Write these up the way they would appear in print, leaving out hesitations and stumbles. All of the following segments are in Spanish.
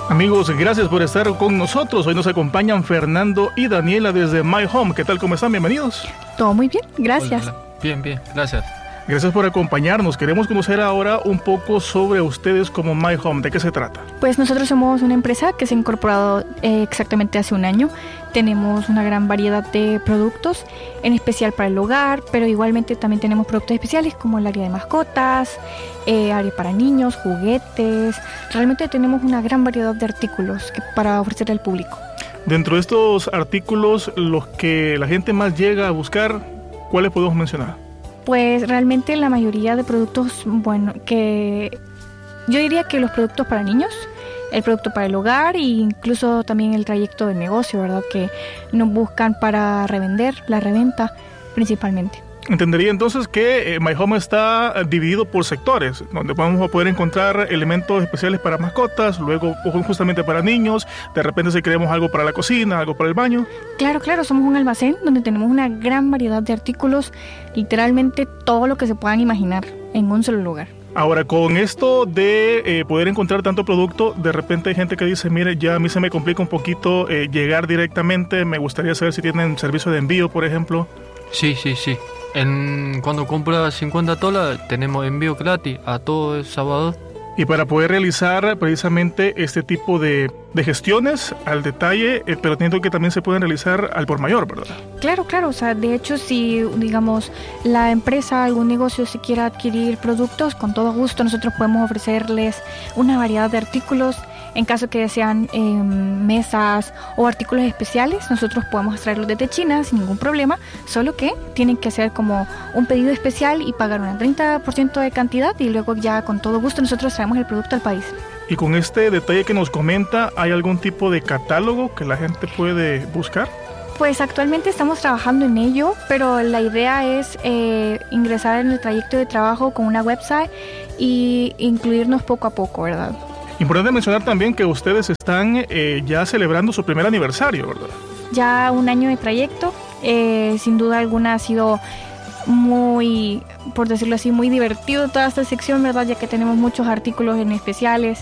Amigos, gracias por estar con nosotros. Hoy nos acompañan Fernando y Daniela desde My Home. ¿Qué tal? ¿Cómo están? Bienvenidos. Todo muy bien, gracias. Hola. Bien, gracias. Gracias por acompañarnos. Queremos conocer ahora un poco sobre ustedes como My Home. ¿De qué se trata? Pues nosotros somos una empresa que se ha incorporado exactamente hace un año. Tenemos una gran variedad de productos, en especial para el hogar, pero igualmente también tenemos productos especiales como el área de mascotas, área para niños, juguetes. Realmente tenemos una gran variedad de artículos para ofrecer al público. Dentro de estos artículos, los que la gente más llega a buscar, ¿cuáles podemos mencionar? Pues realmente la mayoría de productos, bueno, que yo diría que los productos para niños, el producto para el hogar e incluso también el trayecto de negocio, ¿verdad? Que nos buscan para revender, la reventa principalmente. Entendería entonces que My Home está dividido por sectores, donde vamos a poder encontrar elementos especiales para mascotas, luego justamente para niños, de repente si queremos algo para la cocina, algo para el baño. Claro, somos un almacén donde tenemos una gran variedad de artículos, literalmente todo lo que se puedan imaginar en un solo lugar. Ahora, con esto de poder encontrar tanto producto, de repente hay gente que dice, mire, ya a mí se me complica un poquito llegar directamente, me gustaría saber si tienen servicio de envío, por ejemplo. Sí. Cuando compras $50 tenemos envío gratis a todo El Salvador. Y para poder realizar precisamente este tipo de gestiones al detalle, pero entiendo que también se pueden realizar al por mayor, ¿verdad? Claro, o sea, de hecho, si, digamos, la empresa, algún negocio, si quiere adquirir productos, con todo gusto nosotros podemos ofrecerles una variedad de artículos. En caso que desean mesas o artículos especiales, nosotros podemos traerlos desde China sin ningún problema, solo que tienen que hacer como un pedido especial y pagar un 30% de cantidad y luego ya con todo gusto nosotros traemos el producto al país. Y con este detalle que nos comenta, ¿hay algún tipo de catálogo que la gente puede buscar? Pues actualmente estamos trabajando en ello, pero la idea es ingresar en el trayecto de trabajo con una website y incluirnos poco a poco, ¿verdad? Importante mencionar también que ustedes están ya celebrando su primer aniversario, ¿verdad? Ya un año de trayecto, sin duda alguna ha sido muy, por decirlo así, muy divertido toda esta sección, ¿verdad? Ya que tenemos muchos artículos en especiales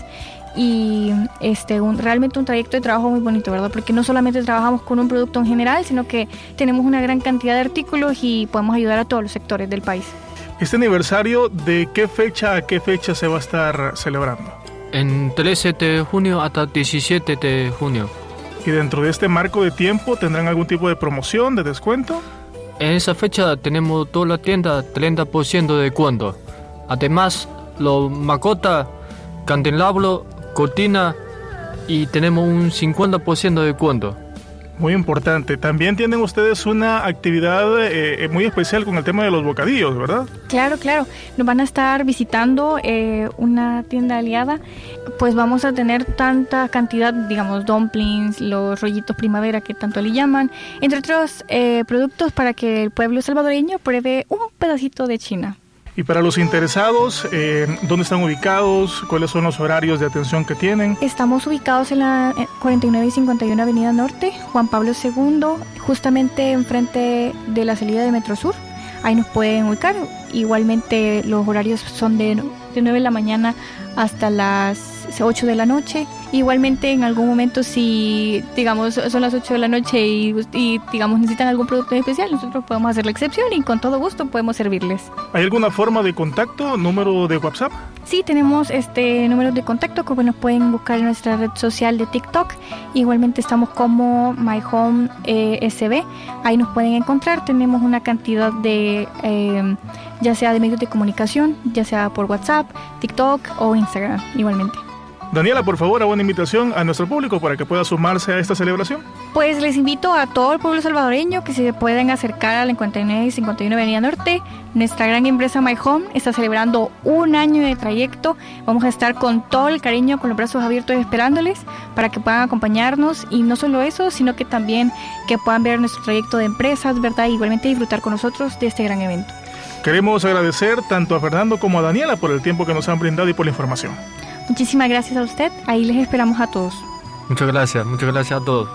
y realmente un trayecto de trabajo muy bonito, ¿verdad? Porque no solamente trabajamos con un producto en general, sino que tenemos una gran cantidad de artículos y podemos ayudar a todos los sectores del país. ¿Este aniversario de qué fecha a qué fecha se va a estar celebrando? En 13 de junio hasta 17 de junio. ¿Y dentro de este marco de tiempo tendrán algún tipo de promoción, de descuento? En esa fecha tenemos toda la tienda 30% de descuento. Además, los mascotas, candelabro, cortina y tenemos un 50% de descuento. Muy importante. También tienen ustedes una actividad muy especial con el tema de los bocadillos, ¿verdad? Claro. Nos van a estar visitando una tienda aliada. Pues vamos a tener tanta cantidad, digamos, dumplings, los rollitos primavera que tanto le llaman, entre otros productos para que el pueblo salvadoreño pruebe un pedacito de China. Y para los interesados, ¿dónde están ubicados? ¿Cuáles son los horarios de atención que tienen? Estamos ubicados en la 49 y 51 Avenida Norte, Juan Pablo II, justamente enfrente de la salida de Metrosur. Ahí nos pueden ubicar. Igualmente los horarios son de 9 de la mañana hasta las 8 de la noche. Igualmente en algún momento si digamos son las 8 de la noche y digamos necesitan algún producto especial, nosotros podemos hacer la excepción y con todo gusto podemos servirles. ¿Hay alguna forma de contacto, número de WhatsApp? Sí, tenemos números de contacto que nos pueden buscar en nuestra red social de TikTok. Igualmente estamos como My Home SB. Ahí nos pueden encontrar. Tenemos una cantidad de ya sea de medios de comunicación, ya sea por WhatsApp, TikTok o Instagram igualmente. Daniela, por favor, haga una invitación a nuestro público para que pueda sumarse a esta celebración. Pues les invito a todo el pueblo salvadoreño que se puedan acercar a la 59 y 51 Avenida Norte. Nuestra gran empresa My Home está celebrando un año de trayecto. Vamos a estar con todo el cariño, con los brazos abiertos esperándoles para que puedan acompañarnos y no solo eso, sino que también que puedan ver nuestro trayecto de empresas, ¿verdad? Igualmente disfrutar con nosotros de este gran evento. Queremos agradecer tanto a Fernando como a Daniela por el tiempo que nos han brindado y por la información. Muchísimas gracias a usted. Ahí les esperamos a todos. Muchas gracias a todos.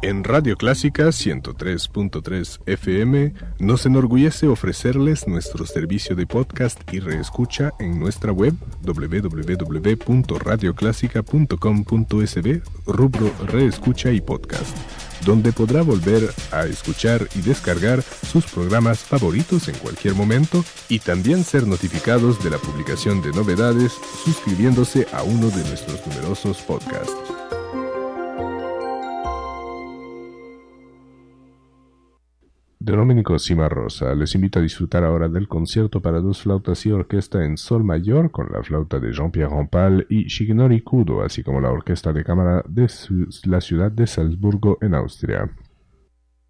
En Radio Clásica 103.3 FM nos enorgullece ofrecerles nuestro servicio de podcast y reescucha en nuestra web www.radioclásica.com.sb, rubro Reescucha y Podcast, donde podrá volver a escuchar y descargar sus programas favoritos en cualquier momento y también ser notificados de la publicación de novedades suscribiéndose a uno de nuestros numerosos podcasts. De Domenico Cimarosa les invito a disfrutar ahora del concierto para dos flautas y orquesta en sol mayor con la flauta de Jean-Pierre Rampal y Shigenori Kudo, así como la orquesta de cámara de la ciudad de Salzburgo en Austria.